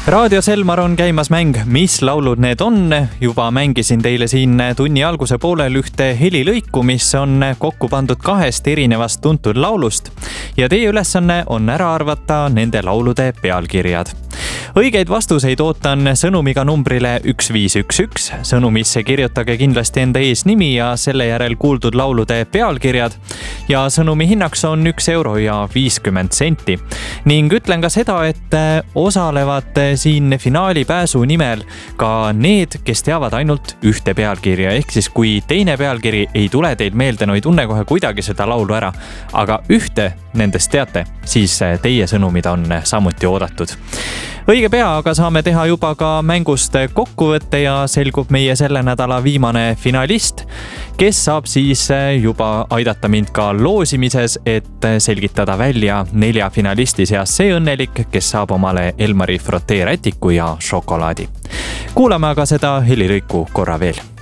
Raadio Selmar on käimas mäng Mis laulud need on? Juba mängisin teile siin tunni alguse poolel ühte helilõiku, mis on kokku pandud 2 erinevast tuntud laulust. Ja teie ülesanne on ära arvata nende laulude pealkirjad. Õigeid vastuseid ootan sõnumiga numbrile 1511. Sõnumisse kirjutage kindlasti enda eesnimi ja selle järel kuuldud laulude pealkirjad. Ja sõnumi hinnaks on 1 euro ja 50 senti. Ning ütlen ka seda, et osalevad siin finaali pääsu nimel ka need, kes teavad ainult ühte pealkirja. Ehk siis kui teine pealkiri ei tule teil meelde, no ei tunne kohe kuidagi seda laulu ära, aga ühte nendest teate, siis teie sõnumid on samuti oodatud. Õige pea aga saame teha juba ka mängust kokkuvõtte ja selgub meie selle nädala viimane finalist, kes saab siis juba aidata mind ka loosimises, et selgitada välja 4 finalisti seas see õnnelik, kes saab omale Elmari frotee rätiku ja šokolaadi. Kuulame aga seda helilõiku korra veel.